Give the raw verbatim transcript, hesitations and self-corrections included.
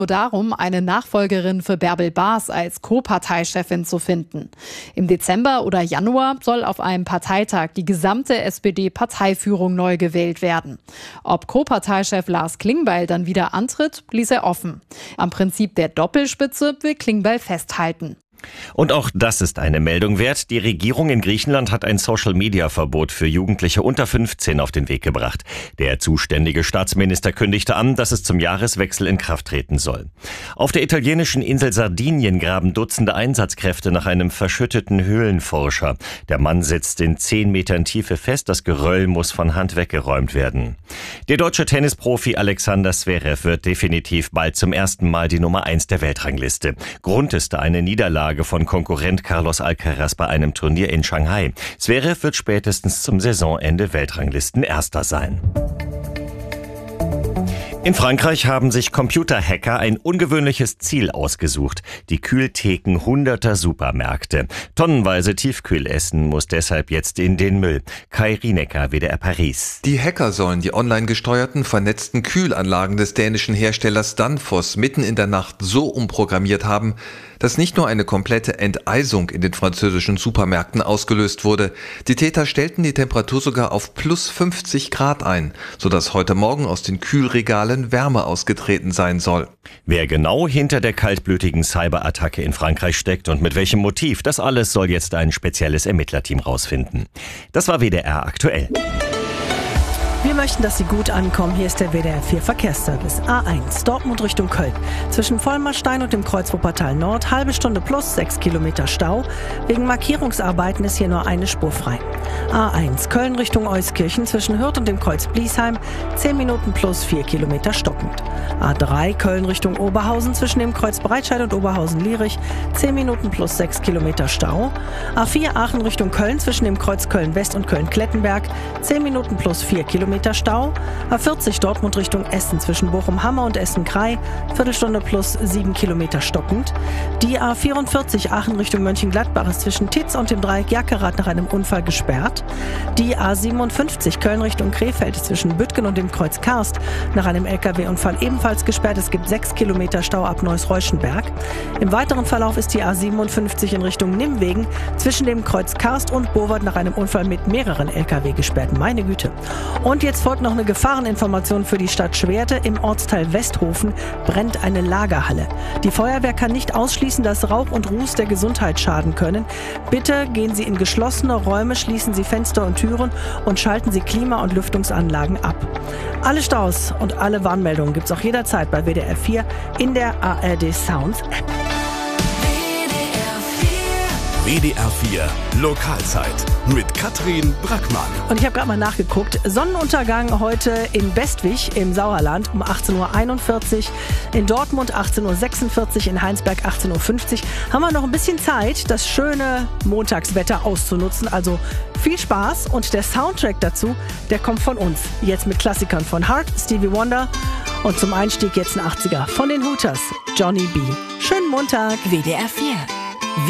Nur darum, eine Nachfolgerin für Bärbel Baas als Co-Parteichefin zu finden. Im Dezember oder Januar soll auf einem Parteitag die gesamte S P D-Parteiführung neu gewählt werden. Ob Co-Parteichef Lars Klingbeil dann wieder antritt, ließ er offen. Am Prinzip der Doppelspitze will Klingbeil festhalten. Und auch das ist eine Meldung wert. Die Regierung in Griechenland hat ein Social-Media-Verbot für Jugendliche unter fünfzehn auf den Weg gebracht. Der zuständige Staatsminister kündigte an, dass es zum Jahreswechsel in Kraft treten soll. Auf der italienischen Insel Sardinien graben Dutzende Einsatzkräfte nach einem verschütteten Höhlenforscher. Der Mann sitzt in zehn Metern Tiefe fest. Das Geröll muss von Hand weggeräumt werden. Der deutsche Tennisprofi Alexander Zverev wird definitiv bald zum ersten Mal die Nummer eins der Weltrangliste. Grund ist eine Niederlage von Konkurrent Carlos Alcaraz bei einem Turnier in Shanghai. Zverev wird spätestens zum Saisonende Weltranglistenerster sein. In Frankreich haben sich Computerhacker ein ungewöhnliches Ziel ausgesucht: die Kühltheken hunderter Supermärkte. Tonnenweise Tiefkühlessen muss deshalb jetzt in den Müll. Kai Rienecker, W D R Paris. Die Hacker sollen die online gesteuerten, vernetzten Kühlanlagen des dänischen Herstellers Danfoss mitten in der Nacht so umprogrammiert haben, dass nicht nur eine komplette Enteisung in den französischen Supermärkten ausgelöst wurde. Die Täter stellten die Temperatur sogar auf plus fünfzig Grad ein, sodass heute Morgen aus den Kühlregalen Wärme ausgetreten sein soll. Wer genau hinter der kaltblütigen Cyberattacke in Frankreich steckt und mit welchem Motiv, das alles soll jetzt ein spezielles Ermittlerteam rausfinden. Das war W D R aktuell. Wir möchten, dass Sie gut ankommen. Hier ist der W D R vier Verkehrsservice. A eins, Dortmund Richtung Köln. Zwischen Vollmerstein und dem Kreuz Wuppertal Nord, halbe Stunde plus, sechs Kilometer Stau. Wegen Markierungsarbeiten ist hier nur eine Spur frei. A eins, Köln Richtung Euskirchen, zwischen Hürth und dem Kreuz Bliesheim, zehn Minuten plus, vier Kilometer stockend. A drei, Köln Richtung Oberhausen, zwischen dem Kreuz Breitscheid und Oberhausen-Lierich, zehn Minuten plus, sechs Kilometer Stau. A vier, Aachen Richtung Köln, zwischen dem Kreuz Köln-West und Köln-Klettenberg, zehn Minuten plus, vier Kilometer Stau. A vierzig Dortmund Richtung Essen zwischen Bochum-Hammer und Essen-Krei, Viertelstunde plus sieben Kilometer stockend. Die A vierundvierzig Aachen Richtung Mönchengladbach ist zwischen Titz und dem Dreieck Jackerath nach einem Unfall gesperrt. Die A siebenundfünfzig Köln Richtung Krefeld zwischen Büttgen und dem Kreuz Karst nach einem L K W-Unfall ebenfalls gesperrt. Es gibt sechs Kilometer Stau ab Neuss-Reuschenberg. Im weiteren Verlauf ist die A siebenundfünfzig in Richtung Nimwegen zwischen dem Kreuz Karst und Bowert nach einem Unfall mit mehreren L K W gesperrt. Meine Güte. Und jetzt folgt noch eine Gefahreninformation für die Stadt Schwerte. Im Ortsteil Westhofen brennt eine Lagerhalle. Die Feuerwehr kann nicht ausschließen, dass Rauch und Ruß der Gesundheit schaden können. Bitte gehen Sie in geschlossene Räume, schließen Sie Fenster und Türen und schalten Sie Klima- und Lüftungsanlagen ab. Alle Staus und alle Warnmeldungen gibt es auch jederzeit bei W D R vier in der A R D Sounds App. W D R vier Lokalzeit mit Katrin Brackmann. Und ich habe gerade mal nachgeguckt. Sonnenuntergang heute in Bestwig im Sauerland um achtzehn Uhr einundvierzig, in Dortmund achtzehn Uhr sechsundvierzig, in Heinsberg achtzehn Uhr fünfzig. Haben wir noch ein bisschen Zeit, das schöne Montagswetter auszunutzen. Also viel Spaß, und der Soundtrack dazu, der kommt von uns. Jetzt mit Klassikern von Heart, Stevie Wonder, und zum Einstieg jetzt ein achtziger von den Hooters, Johnny B. Schönen Montag. W D R vier